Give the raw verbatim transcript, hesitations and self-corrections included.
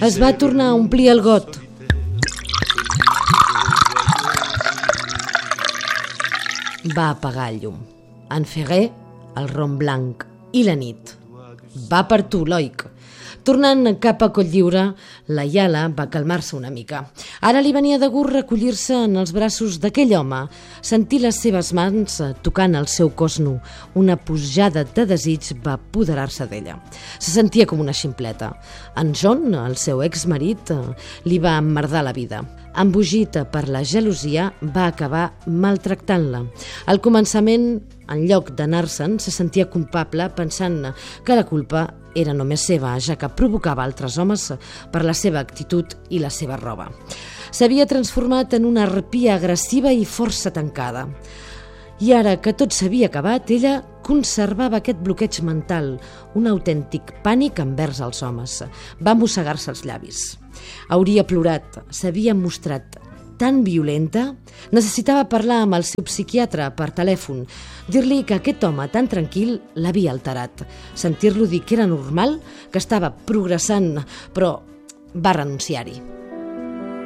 Es va tornar a omplir el got. Va apagar el llum. En Ferrer, el rom blanc i la nit. Va per tu, Loic. Tornant cap a Cotlliure, la Iala va calmar-se una mica. Ara li venia de gust recollir-se en els braços d'aquell home, sentir les seves mans tocant el seu cos nu. Una pujada de desig va apoderar-se d'ella. Se sentia com una ximpleta. En John, el seu exmarit, li va emmerdar la vida. Embogit per la gelosia, va acabar maltractant-la. Al començament, en lloc d'anar-se'n, se sentia culpable pensant que la culpa era només seva, ja que provocava altres homes per la seva actitud i la seva roba. S'havia transformat en una arpia agressiva i força tancada. I ara que tot s'havia acabat, ella conservava aquest bloqueig mental, un autèntic pànic envers els homes. Va mossegar-se els llavis. Hauria plorat, s'havia mostrat tan violenta, necessitava parlar amb el seu psiquiatre per telèfon, dir-li que aquest home tan tranquil l'havia alterat, sentir-lo dir que era normal, que estava progressant, però va renunciar-hi.